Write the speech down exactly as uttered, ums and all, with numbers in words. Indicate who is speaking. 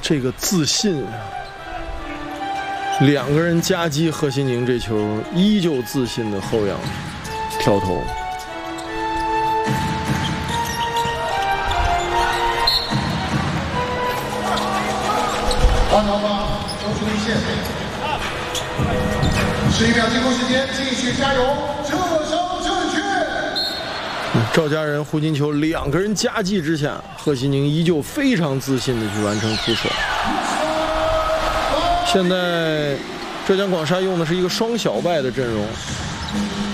Speaker 1: 这个自信啊！两个人夹击贺新宁这球，依旧自信的后仰跳投。
Speaker 2: 二号八，周出一线。十一秒进攻时间，继续加油，射手正确。
Speaker 1: 赵家人、胡金秋两个人夹击之下，贺新宁依旧非常自信的去完成出手。现在浙江广厦用的是一个双小败的阵容。